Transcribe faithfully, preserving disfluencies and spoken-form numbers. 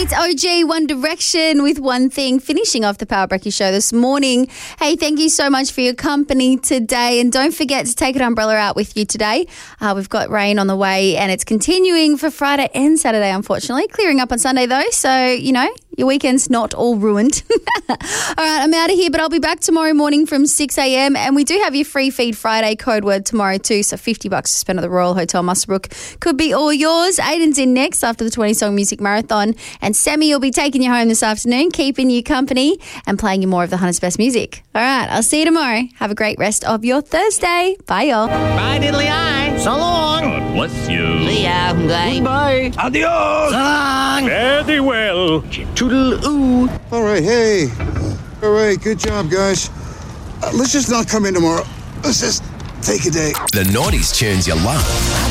It's O G One Direction with One Thing, finishing off the Power Breakfast show this morning. Hey, thank you so much for your company today. And don't forget to take an umbrella out with you today. Uh, we've got rain on the way and it's continuing for Friday and Saturday, unfortunately. Clearing up on Sunday, though. So, you know, your weekend's not all ruined. All right, I'm out of here, but I'll be back tomorrow morning from six a.m. And we do have your free feed Friday code word tomorrow too. So fifty bucks to spend at the Royal Hotel Muswellbrook could be all yours. Aiden's in next after the twenty-song music marathon. And Sammy will be taking you home this afternoon, keeping you company and playing you more of the Hunter's Best music. All right, I'll see you tomorrow. Have a great rest of your Thursday. Bye, y'all. Bye, diddly eye. So long. God bless you. See ya. Bye. Bye. Adios. So long. Very well. Toodle-oo. All right, hey. All right, good job, guys. Uh, let's just not come in tomorrow. Let's just take a day. The nineties tunes you love.